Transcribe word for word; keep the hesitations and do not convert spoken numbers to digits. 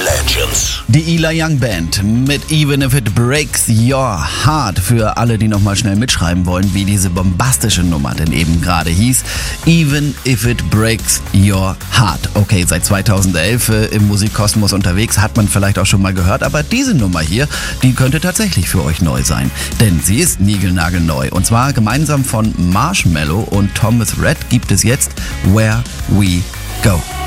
Legends. Die Eli Young Band mit Even If It Breaks Your Heart. Für alle, die nochmal schnell mitschreiben wollen, wie diese bombastische Nummer denn eben gerade hieß. Even If It Breaks Your Heart. Okay, seit zweitausendelf äh, im Musikkosmos unterwegs, hat man vielleicht auch schon mal gehört. Aber diese Nummer hier, die könnte tatsächlich für euch neu sein. Denn sie ist niegelnagelneu. Und zwar gemeinsam von Marshmello und Thomas Rhett gibt es jetzt Where We Go.